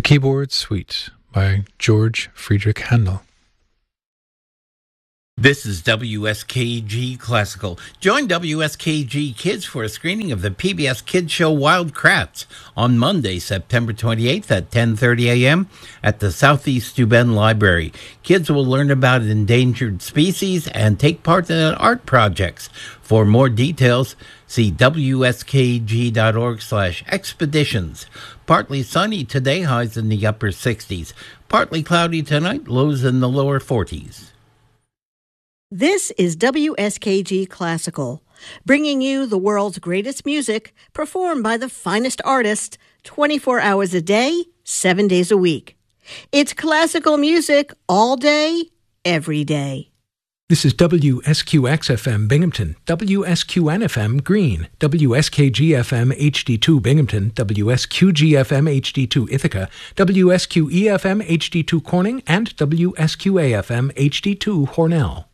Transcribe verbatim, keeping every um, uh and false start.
Keyboard Suite by George Friedrich Handel. This is W S K G Classical. Join W S K G Kids for a screening of the P B S Kids Show Wild Kratts on Monday, September twenty-eighth at ten thirty a.m. at the Southeast Steuben Library. Kids will learn about endangered species and take part in art projects. For more details, see W S K G dot org slash expeditions. Partly sunny today, highs in the upper sixties. Partly cloudy tonight, lows in the lower forties. This is W S K G Classical, bringing you the world's greatest music performed by the finest artists twenty-four hours a day, seven days a week. It's classical music all day, every day. This is W S Q X F M Binghamton, W S Q N F M Greene, W S K G F M H D two Binghamton, W S Q G F M H D two Ithaca, W S Q E F M H D two Corning, and W S Q A F M H D two Hornell.